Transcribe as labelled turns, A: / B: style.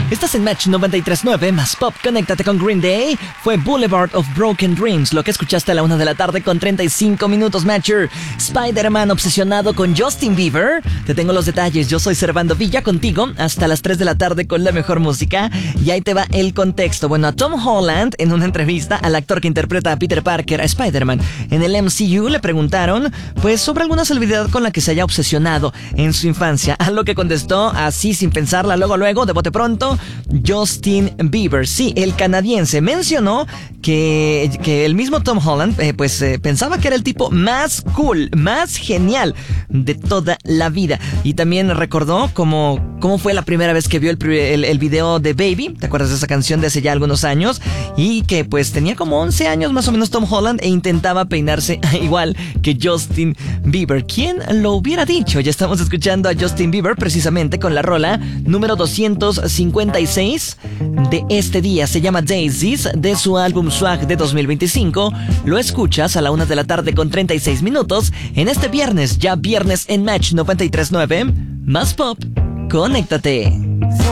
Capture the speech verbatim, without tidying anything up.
A: Estás en Match noventa y tres punto nueve, más pop, conéctate con Green Day. Fue Boulevard of Broken Dreams, lo que escuchaste a la una de la tarde con treinta y cinco minutos, Matcher. Spider-Man obsesionado con Justin Bieber. Te tengo los detalles, yo soy Servando Villa contigo hasta las tres de la tarde con la mejor música. Y ahí te va el contexto. Bueno, a Tom Holland, en una entrevista al actor que interpreta a Peter Parker, a Spider-Man, en el M C U, le preguntaron, pues, sobre alguna celebridad con la que se haya obsesionado en su infancia. A lo que contestó, así sin pensarla, luego, luego, de bote pronto, Justin Bieber. Sí, el canadiense mencionó que, que el mismo Tom Holland, eh, pues, eh, pensaba que era el tipo más cool, más genial de toda la vida. Y también recordó cómo, cómo fue la primera vez que vio el, el, el video de Baby. ¿Te acuerdas de esa canción de hace ya algunos años? Y que, pues, tenía como once años más o menos Tom Holland e intentaba peinarse igual que Justin Bieber. ¿Quién lo hubiera dicho? Ya estamos escuchando a Justin Bieber precisamente con la rola número doscientos cincuenta y seis de este día. Se llama Daisies, de su álbum Swag de dos mil veinticinco. Lo escuchas a la una de la tarde con treinta y seis minutos en este viernes, ya viernes en Match noventa y tres punto nueve. Más pop, conéctate.